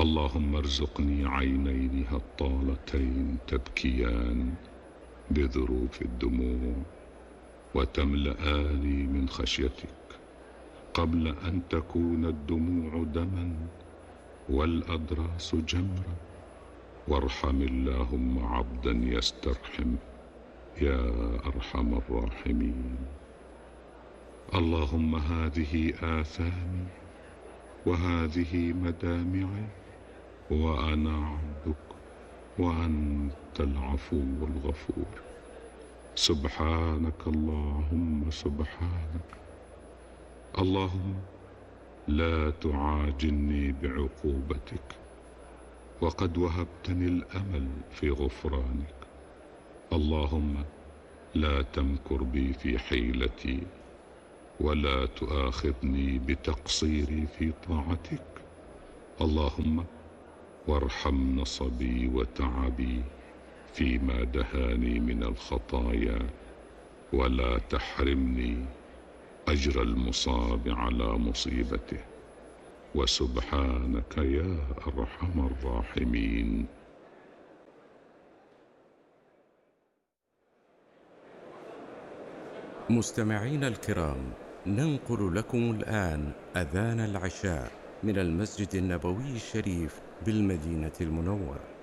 اللهم ارزقني عينين هطالتين تبكيان بذروف الدموع وتملآني من خشيتك قبل أن تكون الدموع دما والأضراس جمرا. وارحم اللهم عبدا يسترحم يا أرحم الراحمين. اللهم هذه آثامي وهذه مدامعي وأنا عبدك وأنت العفو الغفور. سبحانك اللهم سبحانك. اللهم لا تعاجلني بعقوبتك وقد وهبتني الأمل في غفرانك. اللهم لا تمكر بي في حيلتي ولا تؤاخذني بتقصيري في طاعتك. اللهم وارحم نصبي وتعبي فيما دهاني من الخطايا ولا تحرمني أجر المصاب على مصيبته. وسبحانك يا أرحم الراحمين. مستمعينا الكرام، ننقل لكم الآن أذان العشاء من المسجد النبوي الشريف بالمدينة المنورة.